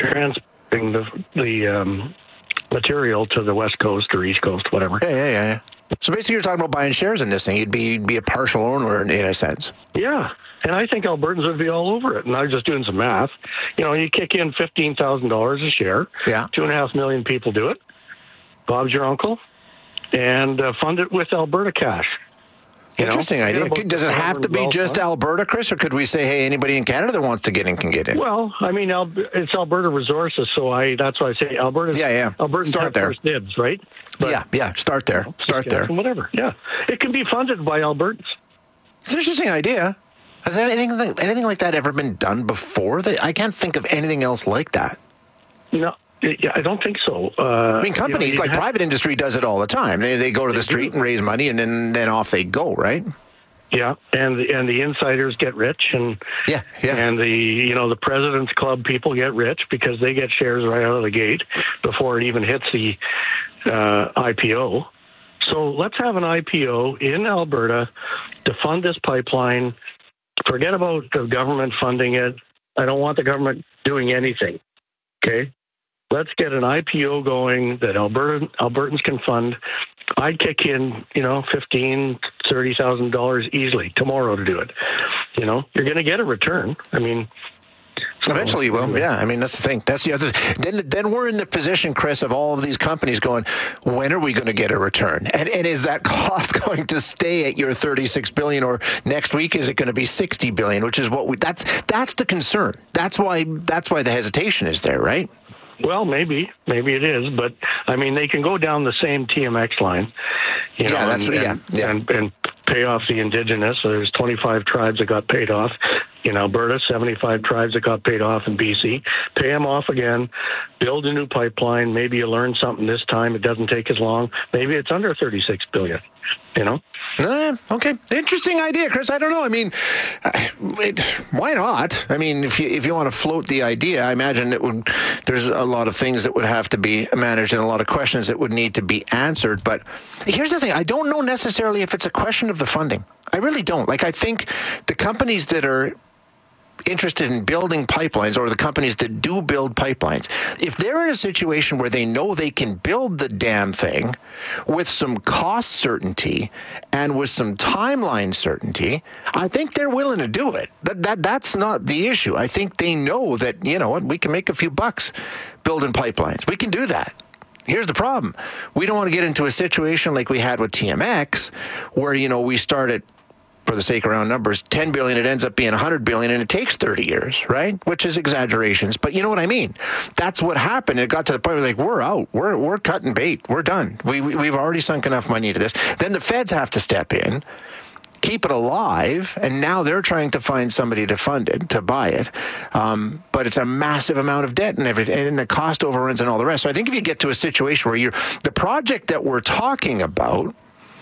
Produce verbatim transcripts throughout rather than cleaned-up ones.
transporting the the um, material to the West Coast or East Coast, whatever. Yeah, yeah, yeah. So basically, you're talking about buying shares in this thing. You'd be you'd be a partial owner in, in a sense. Yeah, and I think Albertans would be all over it. And I was just doing some math. You know, you kick in fifteen thousand dollars a share. Yeah. Two and a half million people do it. Bob's your uncle, and uh, fund it with Alberta cash. You Interesting know? idea. About Does it have to be just fund. Alberta, Chris, or could we say, hey, anybody in Canada that wants to get in can get in? Well, I mean, Al- it's Alberta Resources, so I that's why I say Alberta. Yeah, yeah. Albertans Start have there. first dibs, right? But, yeah, yeah. Start there. Start there. Whatever. Yeah, it can be funded by Albertans. It's an interesting idea. Has anything anything like that ever been done before? That I can't think of anything else like that. No. Yeah, I don't think so. Uh, I mean, companies you know, like have, private industry does it all the time. They they go to the street do. and raise money, and then, then off they go, right? Yeah, and the, and the insiders get rich, and yeah, yeah, and the you know the President's Club people get rich because they get shares right out of the gate before it even hits the uh, I P O. So let's have an I P O in Alberta to fund this pipeline. Forget about the government funding it. I don't want the government doing anything. Okay. Let's get an I P O going that Alberta Albertans can fund. I'd kick in, you know, fifteen, thirty thousand dollars easily tomorrow to do it. You know, you're going to get a return. I mean, so, eventually you will. Yeah, I mean that's the thing. That's the other. Then then we're in the position, Chris, of all of these companies going, when are we going to get a return? And and is that cost going to stay at your thirty-six billion, or next week is it going to be sixty billion? Which is what we. That's that's the concern. That's why that's why the hesitation is there, right? Well, maybe, maybe it is, but I mean, they can go down the same T M X line, you know, yeah, that's and, yeah, and, yeah. and, and pay off the Indigenous. So there's twenty-five tribes that got paid off in Alberta, seventy-five tribes that got paid off in B C. Pay them off again, build a new pipeline. Maybe you learn something this time. It doesn't take as long. Maybe it's under thirty-six billion. You know. Uh, okay, interesting idea, Chris. I don't know. I mean, it, why not? I mean, if you if you want to float the idea, I imagine it would. There's a lot of things that would have to be managed and a lot of questions that would need to be answered. But here's the thing: I don't know necessarily if it's a question of the funding. I really don't. Like, I think the companies that are interested in building pipelines, or the companies that do build pipelines, if they're in a situation where they know they can build the damn thing with some cost certainty and with some timeline certainty, I think they're willing to do it. That, that that's not the issue. I think they know that, you know what, we can make a few bucks building pipelines. We can do that. Here's the problem. We don't want to get into a situation like we had with T M X, where, you know, we started, for the sake of round numbers, ten billion, it ends up being one hundred billion, and it takes thirty years, right? Which is exaggerations, but you know what I mean? That's what happened. It got to the point where, like, we're out. We're we're cutting bait. We're done. We, we, we've already sunk enough money into this. Then the feds have to step in, keep it alive, and now they're trying to find somebody to fund it, to buy it. Um, but it's a massive amount of debt and everything, and the cost overruns and all the rest. So I think if you get to a situation where you're, the project that we're talking about,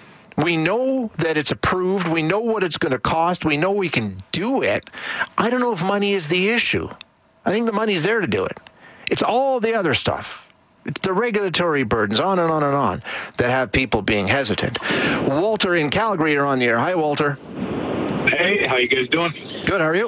we know that it's approved. We know what it's going to cost. We know we can do it. I don't know if money is the issue. I think the money's there to do it. It's all the other stuff. It's the regulatory burdens, on and on and on, that have people being hesitant. Walter in Calgary, you're on the air. Hi, Walter. Hey, how you guys doing? Good, how are you?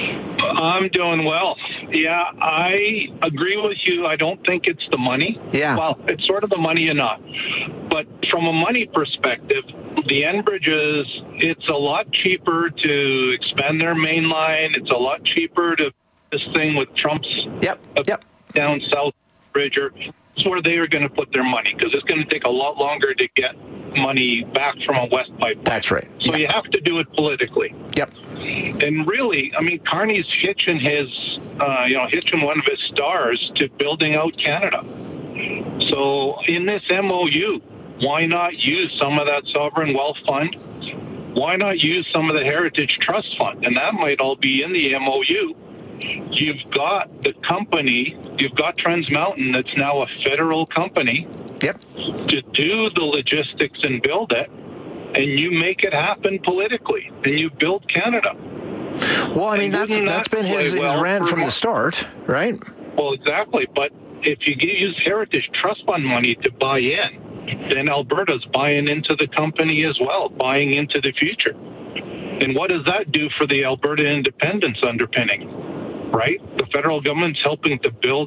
I'm doing well. Yeah, I agree with you. I don't think it's the money. Yeah. Well, it's sort of the money and not. But from a money perspective, the Enbridges, it's a lot cheaper to expand their main line. It's a lot cheaper to this thing with Trump's yep. Yep. down south bridge. Or it's where they are going to put their money, because it's going to take a lot longer to get money back from a west pipeline. That's right. So yeah. you have to do it politically. Yep. And really, I mean, Carney's hitching his, uh, you know, hitching one of his stars to building out Canada. So in this M O U, why not use some of that sovereign wealth fund? Why not use some of the Heritage Trust Fund? And that might all be in the M O U. You've got the company, you've got Trans Mountain, that's now a federal company. Yep. To do the logistics and build it, and you make it happen politically, and you build Canada. Well, I mean, that's that's been his, his well rant from the start, right? Well, exactly. But if you use Heritage Trust Fund money to buy in, then Alberta's buying into the company as well, buying into the future. And what does that do for the Alberta independence underpinning? Right? The federal government's helping to build